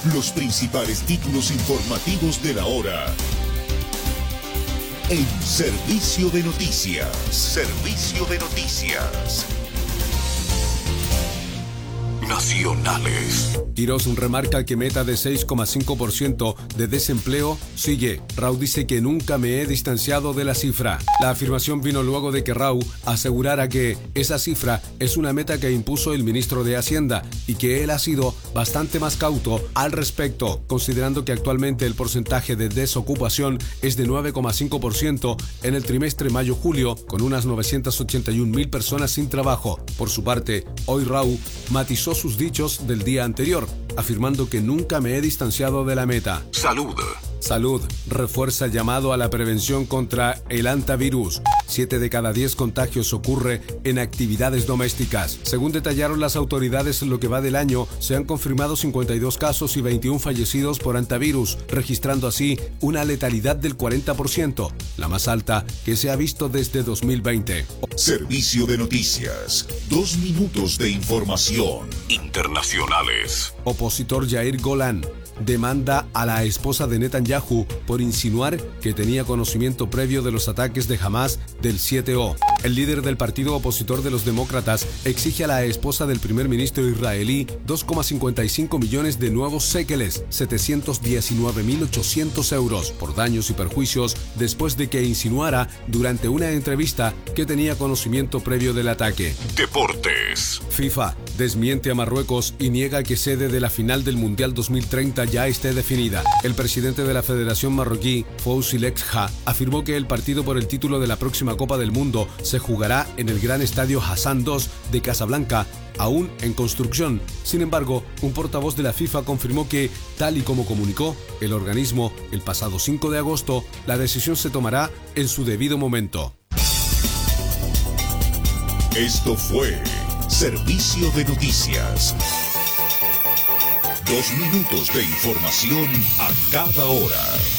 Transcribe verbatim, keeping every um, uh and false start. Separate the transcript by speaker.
Speaker 1: los principales títulos informativos de la hora. En Servicio de Noticias. Servicio de Noticias. Nacionales.
Speaker 2: Quirós remarca que meta de seis coma cinco por ciento de desempleo sigue. Rau dice que nunca me he distanciado de la cifra. La afirmación vino luego de que Rau asegurara que esa cifra es una meta que impuso el ministro de Hacienda y que él ha sido bastante más cauto al respecto, considerando que actualmente el porcentaje de desocupación es de nueve coma cinco por ciento en el trimestre mayo-julio, con unas novecientas ochenta y un mil personas sin trabajo. Por su parte, hoy Rau matizó sus dichos del día anterior, afirmando que nunca me he distanciado de la meta.
Speaker 1: Salud.
Speaker 2: Salud refuerza el llamado a la prevención contra el hantavirus. Siete de cada diez contagios ocurre en actividades domésticas. Según detallaron las autoridades, en lo que va del año, se han confirmado cincuenta y dos casos y veintiún fallecidos por hantavirus, registrando así una letalidad del cuarenta por ciento, la más alta que se ha visto desde dos mil veinte.
Speaker 1: Servicio de Noticias. Dos minutos de información. Internacionales.
Speaker 2: Opositor Yair Golan demanda a la esposa de Netanyahu por insinuar que tenía conocimiento previo de los ataques de Hamas del siete O. El líder del partido opositor de los demócratas exige a la esposa del primer ministro israelí dos coma cincuenta y cinco millones de nuevos séqueles, setecientos diecinueve mil ochocientos euros, por daños y perjuicios después de que insinuara durante una entrevista que tenía conocimiento previo del ataque.
Speaker 1: Deportes.
Speaker 2: FIFA desmiente a Marruecos y niega que sede de la final del Mundial dos mil treinta ya esté definida. El presidente de la Federación Marroquí, Fouzi Lekha, afirmó que el partido por el título de la próxima Copa del Mundo se jugará en el Gran Estadio Hassan dos de Casablanca, aún en construcción. Sin embargo, un portavoz de la FIFA confirmó que, tal y como comunicó el organismo el pasado cinco de agosto, la decisión se tomará en su debido momento.
Speaker 1: Esto fue Servicio de Noticias. Dos minutos de información a cada hora.